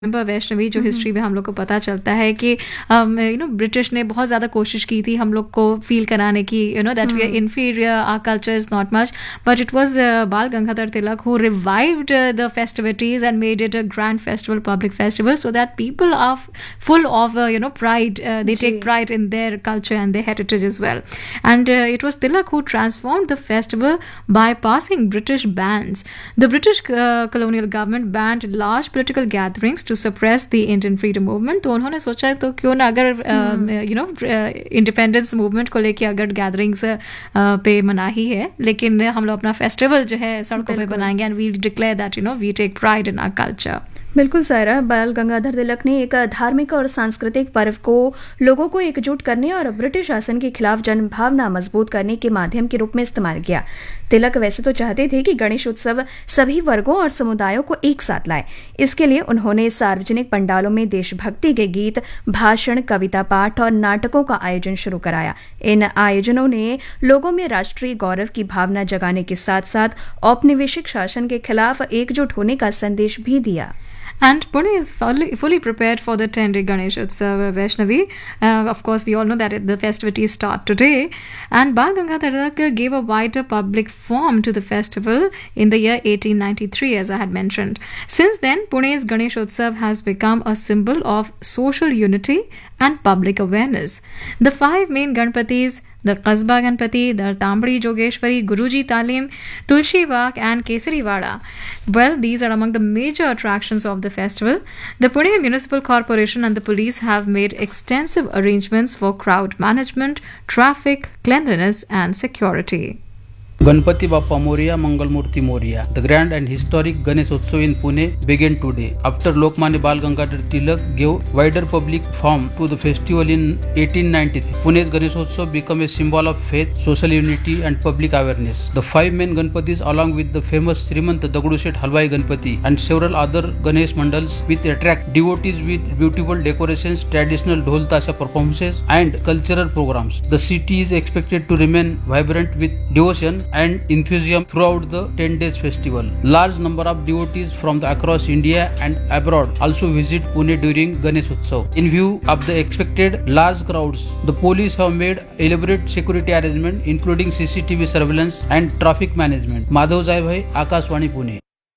वैष्णवी जो हिस्ट्री में हम लोग को पता चलता है कि ब्रिटिश ने बहुत ज़्यादा कोशिश की थी हम लोग को फील कराने की that we are inferior, our culture is not much, but it was बाल Gangadhar Tilak who revived the festivities and made it a grand festival, public festival, so that people are full of pride. They take pride in their culture and their heritage as well. And it was Tilak who transformed the festival by passing British bans. The British colonial government banned large political gatherings to suppress the Indian freedom movement. तो उन्होंने सोचा तो क्यों ना अगर independence movement को लेके अगर गैदरिंग्स पे मनाही है, लेकिन हम लोग अपना फेस्टिवल जो है सड़कों पे बनाएंगे and we declare that we take pride in our culture. बिल्कुल सायरा, बाल गंगाधर तिलक ने एक धार्मिक और सांस्कृतिक पर्व को लोगों को एकजुट करने और ब्रिटिश शासन के खिलाफ जन भावना मजबूत करने के माध्यम के रूप में इस्तेमाल किया. तिलक वैसे तो चाहते थे कि गणेश उत्सव सभी वर्गों और समुदायों को एक साथ लाए. इसके लिए उन्होंने सार्वजनिक पंडालों में देशभक्ति के गीत, भाषण, कविता पाठ और नाटकों का आयोजन शुरू कराया. इन आयोजनों ने लोगों में राष्ट्रीय गौरव की भावना जगाने के साथ साथ औपनिवेशिक शासन के खिलाफ एकजुट होने का संदेश भी दिया. And Pune is fully prepared for the 10-day Ganesh Utsav, Vaishnavi. Of course, we all know that the festivities start today. And Bal Gangadhar Tilak gave a wider public form to the festival in the year 1893, as I had mentioned. Since then, Pune's Ganesh Utsav has become a symbol of social unity and public awareness. The 5 main Ganpatis, the Qasba Ganpati, the Tambadi Jogeshwari, Guruji Talim, Tulshi Bagh and Kesari Wada. Well, these are among the major attractions of the festival. The Pune Municipal Corporation and the police have made extensive arrangements for crowd management, traffic, cleanliness and security. Ganpati Bappa Moria, Mangalmurti Moria. The grand and historic Ganesh Utsav in Pune began today. After Lokmanya Bal Gangadhar Tilak gave wider public form to the festival in 1893, Pune's Ganesh Utsav became a symbol of faith, social unity and public awareness. The 5 main Ganpatis along with the famous Srimant Dagdushet Halwai Ganpati and several other Ganesh mandals with attract devotees with beautiful decorations, traditional dhol tasha performances and cultural programs. The city is expected to remain vibrant with devotion and enthusiasm throughout the 10 days festival. Large number of devotees from across India and abroad also visit Pune during Ganesh Utsav. In view of the expected large crowds, the police have made elaborate security arrangements including CCTV surveillance and traffic management. Madhav Jai Bhai, Akashvani Pune.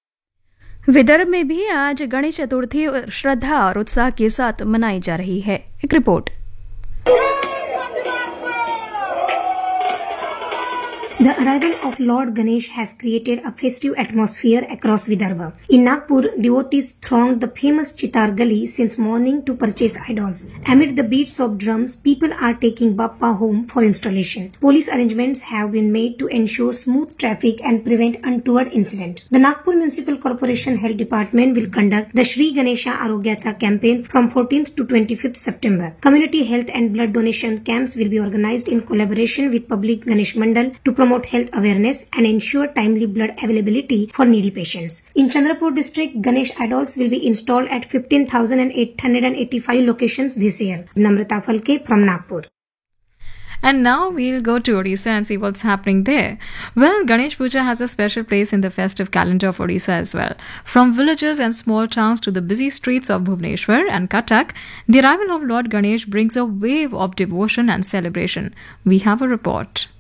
Vidarbha में भी आज गणेश चतुर्थी श्रद्धा और उत्साह के साथ मनाई जा रही है. एक report. The arrival of Lord Ganesh has created a festive atmosphere across Vidarbha. In Nagpur, devotees thronged the famous Chitar Gali since morning to purchase idols. Amid the beats of drums, people are taking Bappa home for installation. Police arrangements have been made to ensure smooth traffic and prevent untoward incident. The Nagpur Municipal Corporation Health Department will conduct the Shri Ganesha Arogyacha campaign from 14th to 25th September. Community health and blood donation camps will be organized in collaboration with Public Ganesh Mandal to promote health awareness and ensure timely blood availability for needy patients. In Chandrapur district, Ganesh idols will be installed at 15,885 locations this year. Namrata Falke from Nagpur. And now we'll go to Odisha and see what's happening there. Well, Ganesh Puja has a special place in the festive calendar of Odisha as well. From villages and small towns to the busy streets of Bhubaneswar and Cuttack, the arrival of Lord Ganesh brings a wave of devotion and celebration. We have a report.